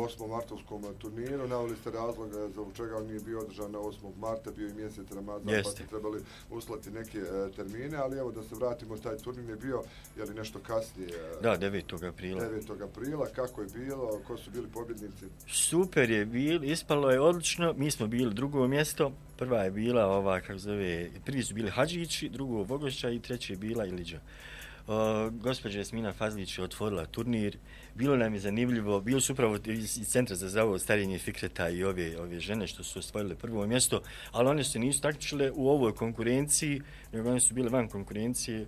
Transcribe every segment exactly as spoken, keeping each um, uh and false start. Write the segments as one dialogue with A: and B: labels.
A: osmomartovskom turniru. Naveli ste razlog za čega on nije bio održan na osmog marta, bio i mjesec Ramazan,
B: Jeste.
A: pa ste trebali uslati neke e, termine, ali evo da se vratimo, taj turnir je bio, je li nešto kasnije?
B: Da, devetog aprila.
A: devetog aprila, kako je bilo, ko su bili pobjednici?
B: Super je bilo, ispalo je odlično, mi smo bili drugo mjesto, prva je bila ova, kako zove, prvi su bili Hadžići, drugo Vogošća i treći je bila Iliđa. Uh, gospođa Jasmina Fazlić je otvorila turnir, bilo nam je zanimljivo, bili su upravo iz, iz Centra za zdravo starenje Fikreta i ove, ove žene što su osvojile prvo mjesto, ali one se nisu takmičile u ovoj konkurenciji, nego one su bile van konkurencije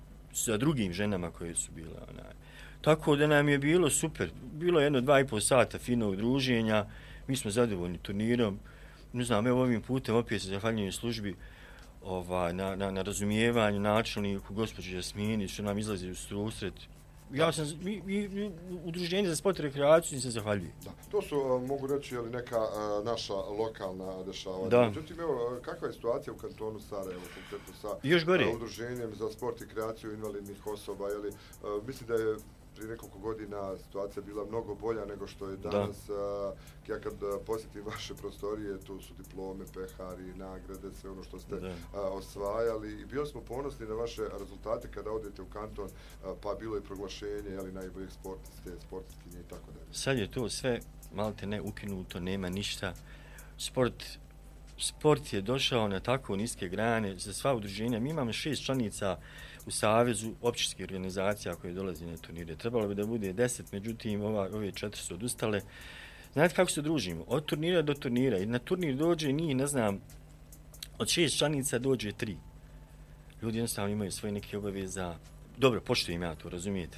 B: sa drugim ženama koje su bile. Onaj. Tako da nam je bilo super, bilo je jedno dva i pol sata finog druženja, mi smo zadovoljni turnirom, ne znam, evo ovim putem opet se zahvaljujem službi ovaj, na, na, na razumijevanju, načelniku, gospođi Jasmini, što nam izlazi u susret. Ja sam, mi, mi, udruženje za sport i rekreaciju se zahvaljujem.
A: Da, to su, mogu reći, ali neka a, naša lokalna dešavanja.
B: Da.
A: Međutim, evo, kakva je situacija u kantonu Sarajevo, konkretno sa
B: Još gore.
A: a, udruženjem za sport i kreaciju invalidnih osoba, je li, a, mislim da je prije nekoliko godina situacija bila mnogo bolja nego što je danas. Da. Ja kad posjetim vaše prostorije, tu su diplome, pehari, nagrade, sve ono što ste a, osvajali. I bili smo ponosni na vaše rezultate kada odete u kanton, a, pa bilo je proglašenje jeli, najboljeg sportiste, sportistkinje i tako dalje.
B: Sad je to sve malte ne ukinuto, nema ništa. Sport, sport je došao na tako niske grane za sva udruženja. Mi imamo šest članica u Savezu općinskih organizacija koje dolazi na turnire. Trebalo bi da bude deset, međutim ova, ove četiri su odustale. Znate kako se družimo? Od turnira do turnira. I na turnir dođe nije, ne znam, od šest članica dođe tri. Ljudi jednostavno imaju svoje neke obaveza. Dobro, poštujem ja to, razumijete?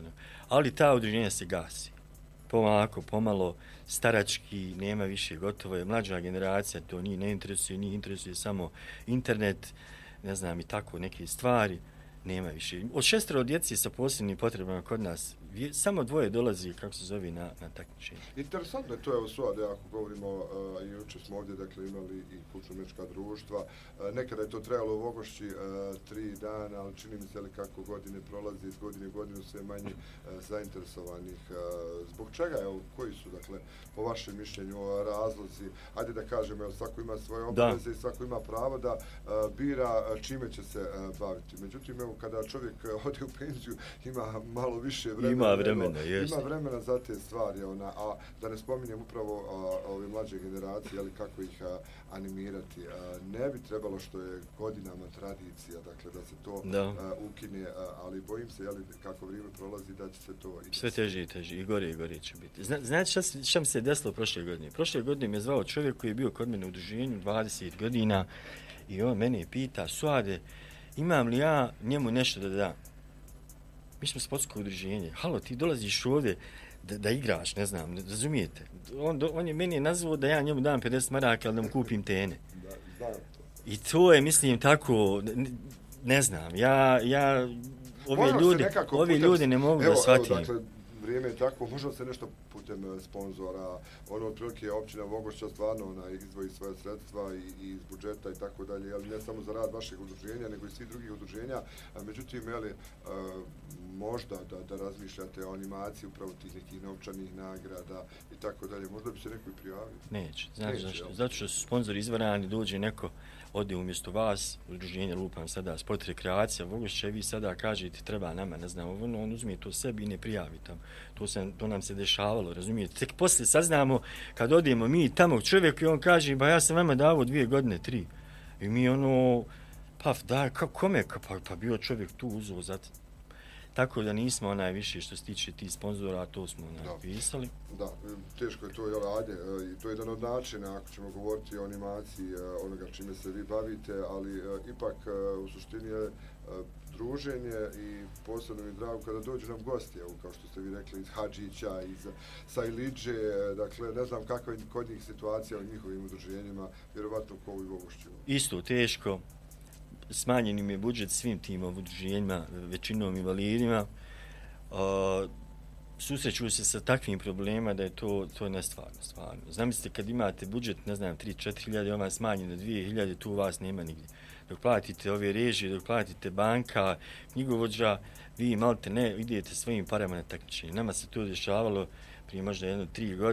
B: Ali ta udruženja se gasi. Pomako, pomalo, starački, nema više, gotovo je. Mlađa generacija, to njih ne interesuje, njih interesuje samo internet, ne znam, i tako neke stvari. Nema više. Od šestero djeci sa posebnim potrebama kod nas, samo dvoje dolazi, kako se zove, na, na takmičenje.
A: Interesantno je to, evo suade, ako govorimo, uh, juče smo ovdje dakle, imali i kulturno-umjetnička društva. Uh, nekada je to trajalo u Vogošći uh, tri dana, ali čini mi se ali kako godine prolazi, iz godine u godinu sve manje uh, zainteresovanih. Uh, zbog čega, evo, koji su, dakle, po vašem mišljenju razlozi? Ajde da kažemo, evo, svako ima svoje obaveze i svako ima pravo da uh, bira čime će se uh, baviti. Međutim, evo, kada čovjek ode u penziju, ima malo više vremena.
B: Ima vremena,
A: ima vremena za te stvari, ona, a da ne spominjem upravo a, ove mlađe generacije, ali kako ih a, animirati. A, ne bi trebalo, što je godinama tradicija, dakle da se to a, ukine, a, ali bojim se, jeli, kako vrijeme prolazi, da će se to... I
B: sve teže i teže, i gore i gore će biti. Zna, znate šta, šta mi se desilo prošle godine? Prošle godine me je zvao čovjek koji je bio kod mene u udruženju dvadeset godina i on mene pita, Suade, imam li ja njemu nešto da dam? Mi smo sportsko udruženje. Halo, ti dolaziš ovdje da, da igraš, ne znam, ne razumijete. On, on je meni nazvao da ja njemu dam pedeset maraka, ali da mu kupim tene. I to je, mislim, tako, ne, ne znam, ja, ja ove ljudi, ovi ljudi ne mogu
A: evo,
B: da shvatim.
A: Evo, dakle, vrijeme je tako, možda se nešto putem sponzora, ono otprilike općina Vogošća stvarno ona izdvoji svoje sredstva i, i iz budžeta i tako dalje, ali ne samo za rad vašeg udruženja, nego i svih drugih udruženja. A, međutim, jeli, a, možda da, da razmišljate o animaciji upravo tih nekih novčanih nagrada i tako dalje, možda bi se neko i prijavio.
B: Neće, znači zašto? Zato što su sponzori izvarani, dođe neko, ode umjesto vas, udruženje lupam sada, sport rekreacija, Vogošća, vi sada kažete treba nama, ne znam, on, on uzme to sebi i ne prijavi tamo. To, se, to nam se dešavalo, razumijete? Tek poslije saznamo, kad odemo mi tamo čovjek i on kaže, ba ja sam vama davo dvije godine, tri. I mi ono, pa da, ka, kome, ka, pa, pa bio čovjek tu uzo zato. Tako da nismo onaj više što se tiče tih sponzora, to smo napisali.
A: Da, teško je to, jel, ajde, to je jedan od načina, ako ćemo govoriti o animaciji onoga čime se vi bavite, ali ipak u suštini je druženje i posebno mi drago kada dođu nam gosti, evo, kao što ste vi rekli, iz Hadžića, iz Sajliđe, dakle, ne znam kakva je kod njih situacija u njihovim udruženjima, vjerovatno kao i Vogošću.
B: Isto, teško. Smanjen im je budžet svim tim udruženjima, većinom invalidima. Uh, susreću se sa takvim problema da je to, to nestvarno, stvarno. Zamislite, kad imate budžet, ne znam, tri do četiri hiljade, on vam smanjen na dvije hiljade, tu vas nema nigdje. Dok platite ove režije, dok platite banka, knjigovođa, vi malte ne idete svojim parama na takmičenje. Nama se to dešavalo prije možda jedno tri godine.